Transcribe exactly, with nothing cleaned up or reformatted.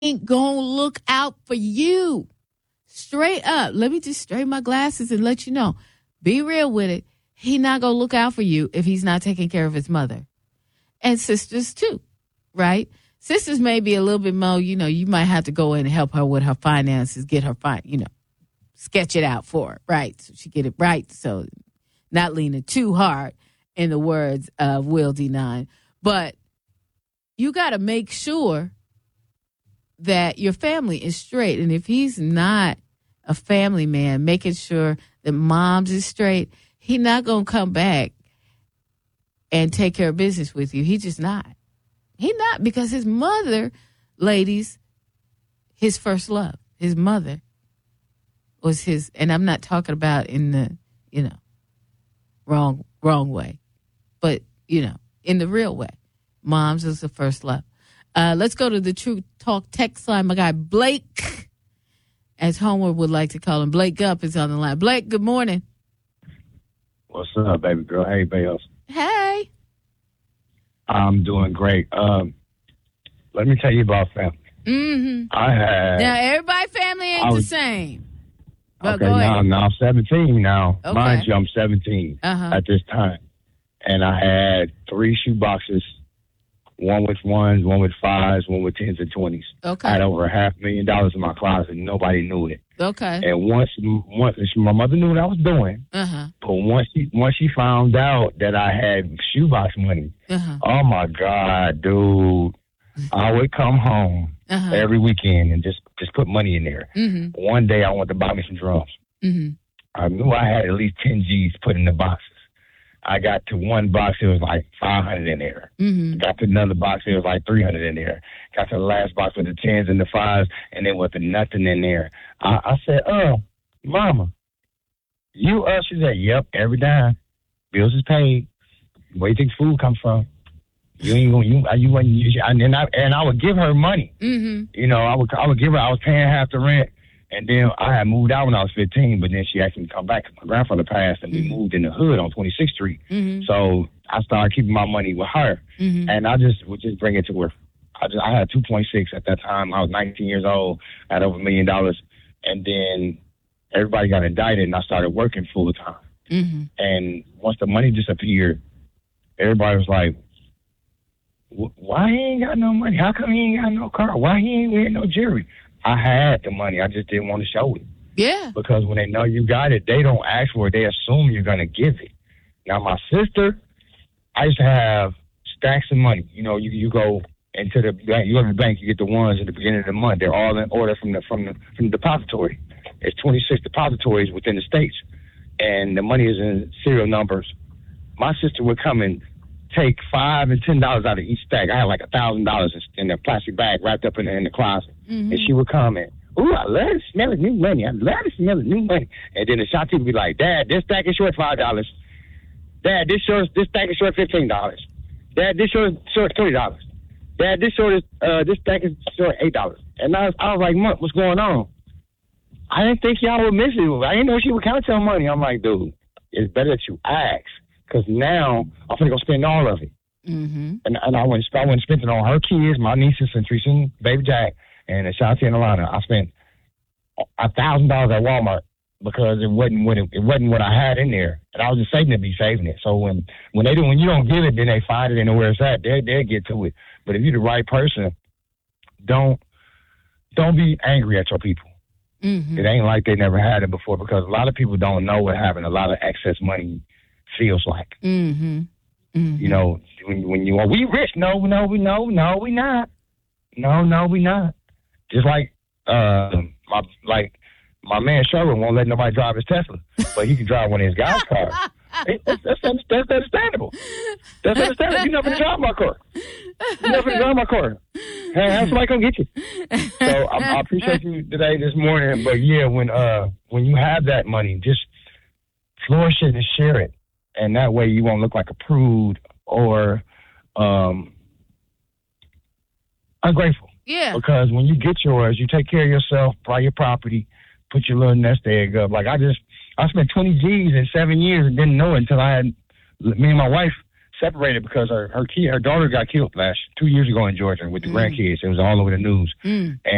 ain't gonna look out for you. Straight up. Let me just straighten my glasses and let you know. Be real with it. He not gonna look out for you if he's not taking care of his mother. And sisters too, right? Sisters may be a little bit more, you know, you might have to go in and help her with her finances, get her fine, you know, sketch it out for her, right? So she get it right. So not leaning too hard in the words of Will D nine. But you got to make sure that your family is straight. And if he's not a family man, making sure that mom's is straight, he not going to come back and take care of business with you. He just not. He not, because his mother, ladies, his first love, his mother was his, and I'm not talking about in the, you know, wrong, wrong way, but, you know, in the real way. Mom's was the first love. Uh, let's go to the True Talk text line. My guy Blake, as Homer would like to call him, Blake Gup is on the line. Blake, good morning. What's up, baby girl? Hey, Bells. Hey. I'm doing great. Um, let me tell you about family. Mm-hmm. I had... Now, everybody family ain't was, the same. But okay, go now, ahead. now I'm seventeen now. Okay. Mind you, I'm seventeen uh-huh. at this time. And I had three shoe boxes, one with ones, one with fives, one with tens and twenties. Okay. I had over a half million dollars in my closet. Nobody knew it. Okay. And once, once my mother knew what I was doing, uh-huh. but once she once she found out that I had shoebox money, uh-huh. oh my God, dude, I would come home uh-huh. every weekend and just, just put money in there. Mm-hmm. One day I wanted to buy me some drums. Mm-hmm. I knew I had at least ten G's put in the boxes. I got to one box, it was like five hundred in there. Mm-hmm. Got to another box, it was like three hundred in there. Got to the last box with the tens and the fives, and then with the nothing in there. I, I said, oh, Mama, you us? She said, yep, every dime. Bills is paid. Where you think food comes from? You ain't gonna, you, you wasn't, you, and I, and I would give her money. Mm-hmm. You know, I would, I would give her, I was paying half the rent. And then I had moved out when I was fifteen, but then she asked me to come back because my grandfather passed, and mm-hmm. we moved in the hood on twenty-sixth Street. Mm-hmm. So I started keeping my money with her, mm-hmm. and I just would just bring it to her. I just I had two point six at that time. I was nineteen years old. I had over a million dollars, and then everybody got indicted, and I started working full time. Mm-hmm. And once the money disappeared, everybody was like, "Why he ain't got no money? How come he ain't got no car? Why he ain't wearing no jewelry?" I had the money. I just didn't want to show it. Yeah. Because when they know you got it, they don't ask for it. They assume you're going to give it. Now, my sister, I used to have stacks of money. You know, you you go into the bank, you go to the bank, you get the ones at the beginning of the month. They're all in order from the from the from the depository. There's twenty-six depositories within the states, and the money is in serial numbers. My sister would come and take five and ten dollars out of each stack. I had like a thousand dollars in a plastic bag wrapped up in the, in the closet, mm-hmm. and she would come and, ooh, I love the smell of new money. I love the smell of new money. And then the shop people would be like, Dad, this stack is short five dollars. Dad, this short this stack is short fifteen dollars. Dad, this short short twenty dollars. Dad, this short is uh this stack is short eight dollars. And I was I was like, Mom, what's going on? I didn't think y'all would miss it. I didn't know she would count your money. I'm like, dude, it's better that you ask. Because now I'm going to go spend all of it. Mm-hmm. And, and I went I went and spent it on her kids, my nieces, and Teresa and Baby Jack, and in South Carolina. I spent a thousand dollars at Walmart because it wasn't what it, it wasn't what I had in there, and I was just saving it, be saving it. So when when they do, when you don't give it, then they find it and know where it's at. They they get to it. But if you're the right person, don't don't be angry at your people. Mm-hmm. It ain't like they never had it before, because a lot of people don't know what having a lot of excess money feels like. Mm-hmm. Mm-hmm. You know, when, when you are, we rich. No, no, we no, no, we not. No, no, we not. Just like uh, my like my man Sherwin won't let nobody drive his Tesla, but he can drive one of his guys' cars. It, that's, that's, that's understandable. That's understandable. You're not going to drive my car. You're not going to drive my car. Hey, have somebody come get you. So I, I appreciate you today, this morning. But yeah, when uh when you have that money, just flourish it and share it. And that way you won't look like a prude or um, ungrateful. Yeah. Because when you get yours, you take care of yourself, buy your property, put your little nest egg up. Like I just, I spent twenty G's in seven years and didn't know it until I had, me and my wife separated because her her kid, her daughter got killed last two years ago in Georgia with the mm. grandkids. It was all over the news. Mm. And